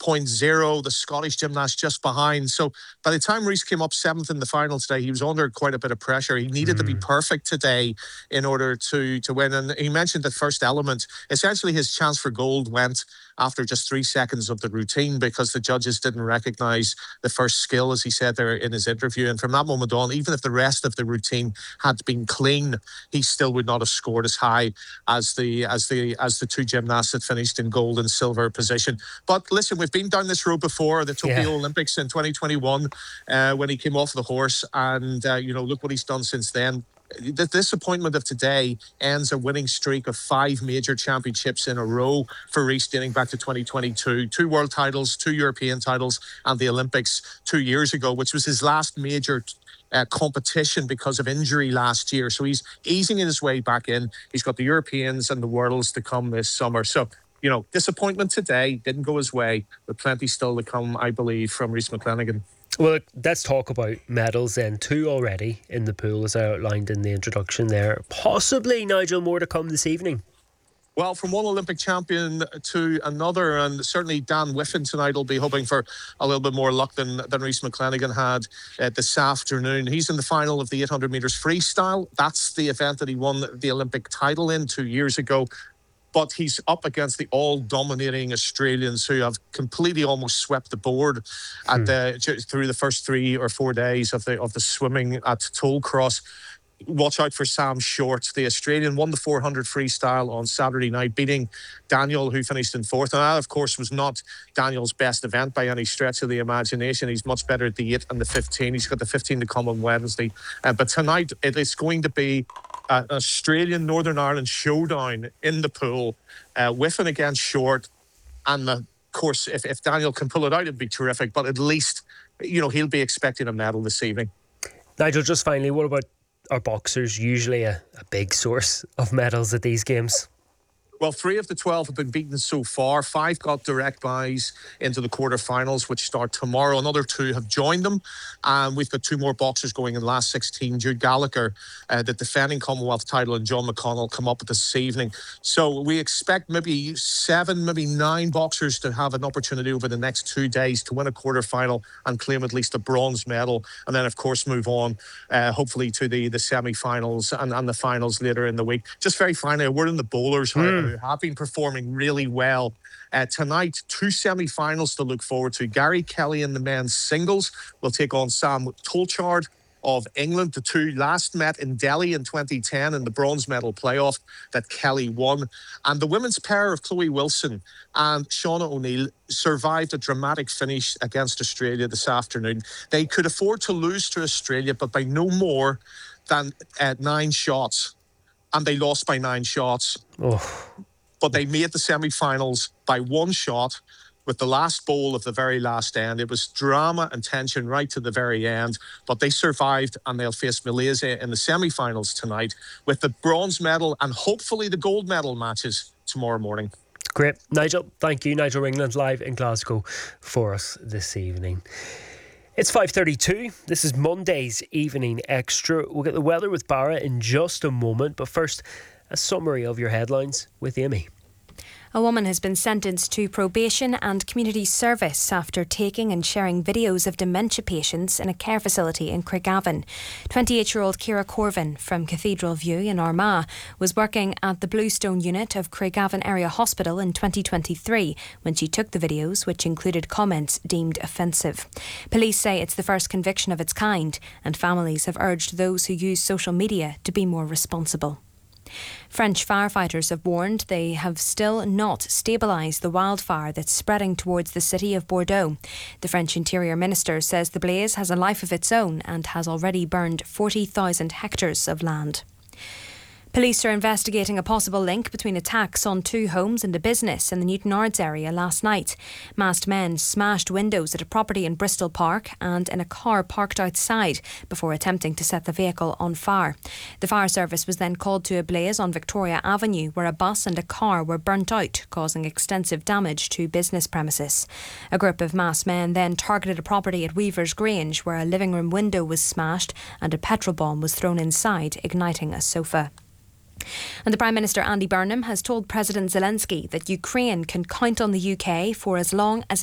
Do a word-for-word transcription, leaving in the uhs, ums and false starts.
point oh. The Scottish gymnast just behind. So by the time Reece came up seventh in the final today, he was under quite a bit of pressure. He needed mm. to be perfect today in order to, to win. And he mentioned that first element, essentially his chance for gold went after just three seconds of the routine because the judges didn't recognise the first skill, as he said there in his interview. And from that moment on, even if the rest of the routine had been clean, he still would not have scored as high as the as the as the two gymnasts that finished in gold and silver position. But listen, we've been down this road before, the Tokyo yeah. Olympics in twenty twenty-one, uh, when he came off the horse, and uh, you know, look what he's done since then. The disappointment of today ends a winning streak of five major championships in a row for Reece, dating back to twenty twenty-two. Two world titles, two European titles, and the Olympics two years ago, which was his last major uh, competition because of injury last year. So he's easing his way back in. He's got the Europeans and the Worlds to come this summer. So, you know, disappointment today, didn't go his way, but plenty still to come, I believe, from Reece McClenaghan. Well, let's talk about medals then. Two already in the pool, as I outlined in the introduction there. Possibly, Nigel, more to come this evening. Well, from one Olympic champion to another, and certainly Dan Whiffen tonight will be hoping for a little bit more luck than, than Reece McClenaghan had uh, this afternoon. He's in the final of the eight hundred metres freestyle. That's the event that he won the Olympic title in two years ago. But he's up against the all-dominating Australians who have completely almost swept the board at hmm. the, through the first three or four days of the of the swimming at Tollcross. Watch out for Sam Short. The Australian won the four hundred freestyle on Saturday night, beating Daniel, who finished in fourth. And that, of course, was not Daniel's best event by any stretch of the imagination. He's much better at the eight and the fifteen. He's got the fifteen to come on Wednesday. Uh, but tonight, it is going to be an Australian Northern Ireland showdown in the pool. Uh, Whiffen against Short. And, of course, if, if Daniel can pull it out, it'd be terrific. But at least, you know, he'll be expecting a medal this evening. Nigel, just finally, what about our boxers? Usually a, a big source of medals at these games. Well, three of the twelve have been beaten so far. Five got direct buys into the quarterfinals, which start tomorrow. Another two have joined them. And we've got two more boxers going in the last sixteen. Jude Gallagher, uh, the defending Commonwealth title, and John McConnell come up this evening. So we expect maybe seven, maybe nine boxers to have an opportunity over the next two days to win a quarterfinal and claim at least a bronze medal. And then, of course, move on, uh, hopefully, to the, the semi-finals and, and the finals later in the week. Just very finally, a word on the bowlers. Mm. Who have been performing really well. Uh, tonight, two semi-finals to look forward to. Gary Kelly in the men's singles will take on Sam Tolchard of England. The two last met in Delhi in twenty ten in the bronze medal playoff that Kelly won. And the women's pair of Chloe Wilson and Shauna O'Neill survived a dramatic finish against Australia this afternoon. They could afford to lose to Australia, but by no more than uh, nine shots. And they lost by nine shots. Oh. But they made the semi-finals by one shot with the last bowl of the very last end. It was drama and tension right to the very end. But they survived, and they'll face Malaysia in the semi-finals tonight with the bronze medal and hopefully the gold medal matches tomorrow morning. Great. Nigel, thank you. Nigel Ringland live in Glasgow for us this evening. It's five thirty-two. This is Monday's Evening Extra. We'll get the weather with Barra in just a moment, but first, a summary of your headlines with Amy. A woman has been sentenced to probation and community service after taking and sharing videos of dementia patients in a care facility in Craigavon. twenty-eight-year-old Ciara Corvin from Cathedral View in Armagh was working at the Bluestone unit of Craigavon Area Hospital in twenty twenty-three when she took the videos, which included comments deemed offensive. Police say it's the first conviction of its kind, and families have urged those who use social media to be more responsible. French firefighters have warned they have still not stabilised the wildfire that's spreading towards the city of Bordeaux. The French Interior Minister says the blaze has a life of its own and has already burned forty thousand hectares of land. Police are investigating a possible link between attacks on two homes and a business in the Newton Ards area last night. Masked men smashed windows at a property in Bristol Park and in a car parked outside before attempting to set the vehicle on fire. The fire service was then called to a blaze on Victoria Avenue, where a bus and a car were burnt out, causing extensive damage to business premises. A group of masked men then targeted a property at Weaver's Grange, where a living room window was smashed and a petrol bomb was thrown inside, igniting a sofa. And the Prime Minister Andy Burnham has told President Zelensky that Ukraine can count on the U K for as long as it